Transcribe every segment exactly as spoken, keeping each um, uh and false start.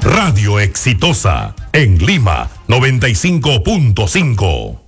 Radio Exitosa, en Lima, noventa y cinco punto cinco.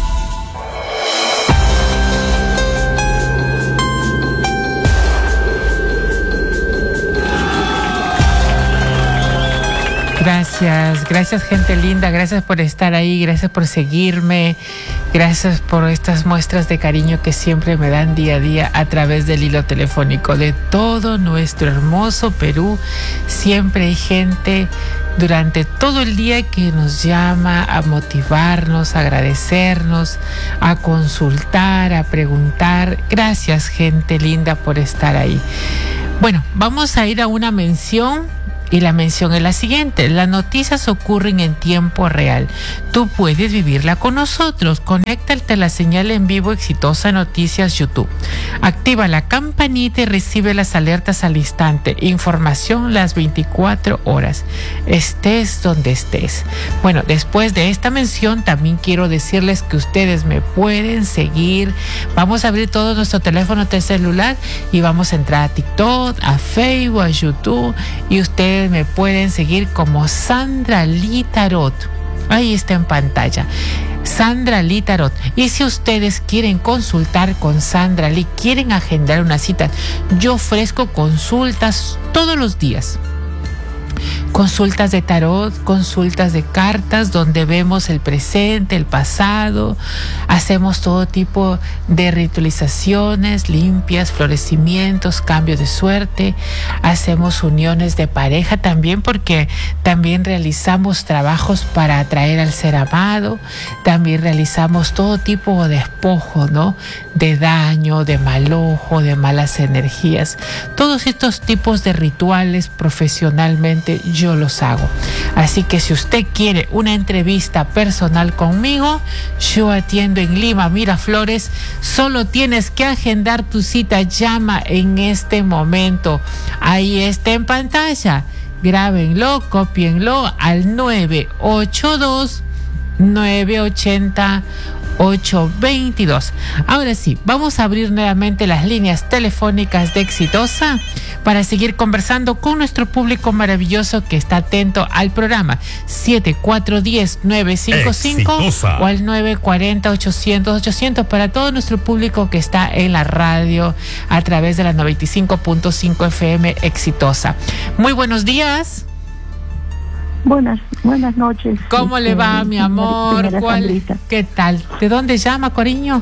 Gracias, gracias gente linda, gracias por estar ahí, gracias por seguirme, gracias por estas muestras de cariño que siempre me dan día a día a través del hilo telefónico de todo nuestro hermoso Perú. Siempre hay gente durante todo el día que nos llama a motivarnos, a agradecernos, a consultar, a preguntar. Gracias gente linda por estar ahí. Bueno, vamos a ir a una mención. Y la mención es la siguiente: las noticias ocurren en tiempo real. Tú puedes vivirla con nosotros. Conéctate a la señal en vivo Exitosa Noticias YouTube. Activa la campanita y recibe las alertas al instante. Información las veinticuatro horas. Estés donde estés. Bueno, después de esta mención también quiero decirles que ustedes me pueden seguir. Vamos a abrir todo nuestro teléfono de celular y vamos a entrar a TikTok, a Facebook, a YouTube, y ustedes me pueden seguir como Sandra Lee Tarot. Ahí está en pantalla, Sandra Lee Tarot. Y si ustedes quieren consultar con Sandra Lee, quieren agendar una cita, yo ofrezco consultas todos los días. Consultas de tarot, consultas de cartas, donde vemos el presente, el pasado. Hacemos todo tipo de ritualizaciones, limpias, florecimientos, cambios de suerte. Hacemos uniones de pareja también, porque también realizamos trabajos para atraer al ser amado. También realizamos todo tipo de despojo, ¿no? De daño, de mal ojo, de malas energías. Todos estos tipos de rituales profesionalmente yo los hago. Así que si usted quiere una entrevista personal conmigo, yo atiendo en Lima, Miraflores. Solo tienes que agendar tu cita. Llama en este momento. Ahí está en pantalla. Grábenlo, cópienlo al nueve ocho dos, nueve ocho cero, ocho dos dos. Ahora sí, vamos a abrir nuevamente las líneas telefónicas de Exitosa para seguir conversando con nuestro público maravilloso que está atento al programa. siete cuatro uno cero, nueve cinco cinco o al nueve cuatro cero, ochocientos, ochocientos para todo nuestro público que está en la radio a través de la noventa y cinco punto cinco F M Exitosa. Muy buenos días. Buenas, buenas noches. ¿Cómo este, le va, mi amor? ¿Cuál, ¿Qué tal? ¿De dónde llama, cariño?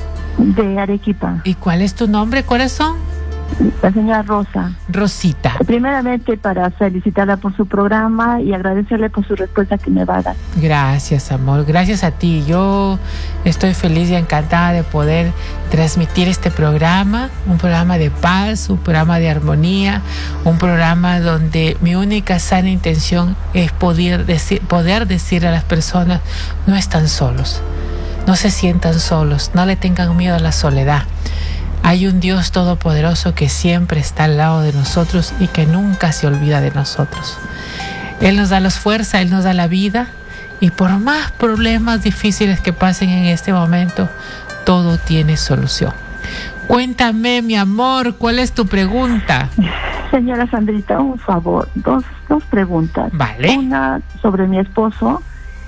De Arequipa. ¿Y cuál es tu nombre, corazón? La señora Rosa. Rosita. Primeramente, para felicitarla por su programa y agradecerle por su respuesta que me va a dar. Gracias, amor. Gracias a ti. Yo estoy feliz y encantada de poder transmitir este programa, un programa de paz, un programa de armonía, un programa donde mi única sana intención es poder decir, poder decir a las personas: no están solos, no se sientan solos, no le tengan miedo a la soledad. Hay un Dios todopoderoso que siempre está al lado de nosotros y que nunca se olvida de nosotros. Él nos da la fuerza, Él nos da la vida, y por más problemas difíciles que pasen en este momento, todo tiene solución. Cuéntame, mi amor, ¿cuál es tu pregunta? Señora Sandrita, un favor, dos, dos preguntas. Vale. Una sobre mi esposo.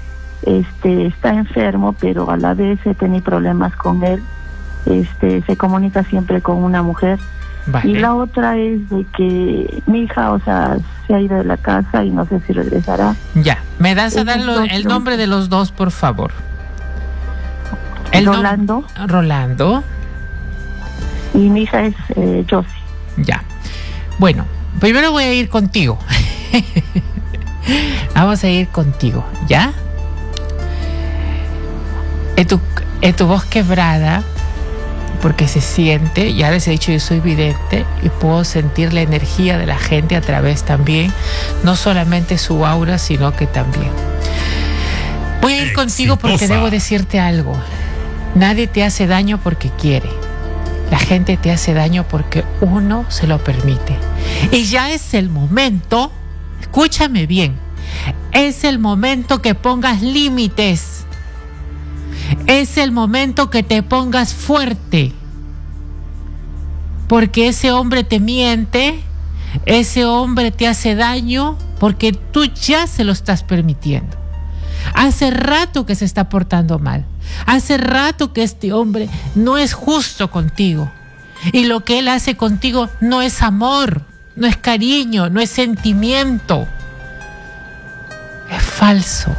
Este, está enfermo, pero a la vez he tenido problemas con él. Este, se comunica siempre con una mujer. Vale. Y la otra es de que mi hija, o sea, se ha ido de la casa y no sé si regresará. Ya, ¿me das a dar lo, el nombre de los dos, por favor? El Rolando. Nom- Rolando. Y mi hija es eh, Josie. Ya. Bueno, primero voy a ir contigo. Vamos a ir contigo, ¿ya? En tu, en tu voz quebrada, porque se siente, ya les he dicho, yo soy vidente y puedo sentir la energía de la gente a través también, no solamente su aura, sino que también. Voy a ir contigo porque debo decirte algo. Nadie te hace daño porque quiere. La gente te hace daño porque uno se lo permite. Y ya es el momento, escúchame bien, es el momento que pongas límites. Es el momento que te pongas fuerte, porque ese hombre te miente, ese hombre te hace daño, porque tú ya se lo estás permitiendo. Hace rato que se está portando mal. Hace rato que este hombre no es justo contigo. Y lo que él hace contigo no es amor, no es cariño, no es sentimiento. Es falso.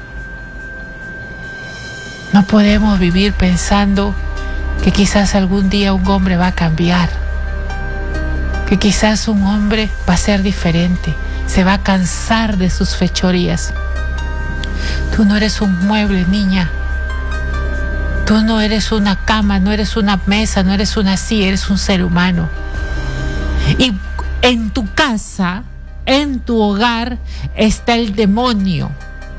No podemos vivir pensando que quizás algún día un hombre va a cambiar, que quizás un hombre va a ser diferente, se va a cansar de sus fechorías. Tú no eres un mueble, niña. Tú no eres una cama, no eres una mesa, no eres una silla, eres un ser humano. Y en tu casa, en tu hogar, está el demonio.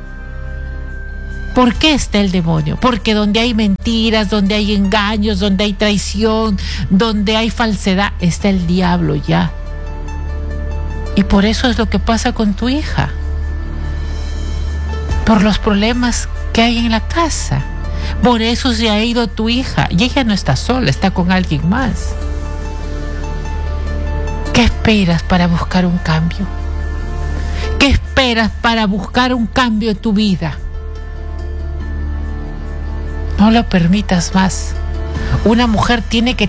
¿Por qué está el demonio? Porque donde hay mentiras, donde hay engaños, donde hay traición, donde hay falsedad, está el diablo ya. Y por eso es lo que pasa con tu hija. Por los problemas que hay en la casa. Por eso se ha ido tu hija. Y ella no está sola, está con alguien más. ¿Qué esperas para buscar un cambio? ¿Qué esperas para buscar un cambio en tu vida? No lo permitas más. Una mujer tiene que